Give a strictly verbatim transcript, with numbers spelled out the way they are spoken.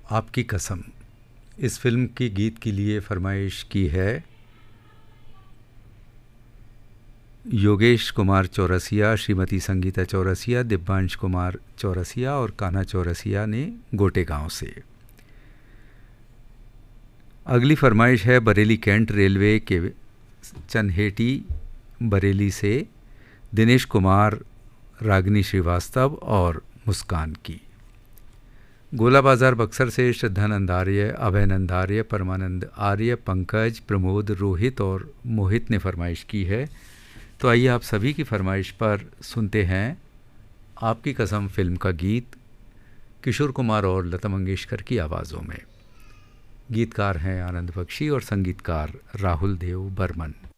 आपकी कसम। इस फिल्म की गीत के लिए फरमाइश की है योगेश कुमार चौरसिया, श्रीमती संगीता चौरसिया, दिव्यांश कुमार चौरसिया और कान्हा चौरसिया ने गोटे गांव से। अगली फरमाइश है बरेली कैंट रेलवे के चनहेटी बरेली से दिनेश कुमार, रागिनी श्रीवास्तव और मुस्कान की। गोला बाज़ार बक्सर से श्रद्धानंद आर्य, अभय नंद आर्य, परमानंद आर्य, पंकज, प्रमोद, रोहित और मोहित ने फरमाइश की है। तो आइए आप सभी की फरमाइश पर सुनते हैं आपकी कसम फिल्म का गीत किशोर कुमार और लता मंगेशकर की आवाज़ों में। गीतकार हैं आनंद बख्शी और संगीतकार राहुल देव बर्मन।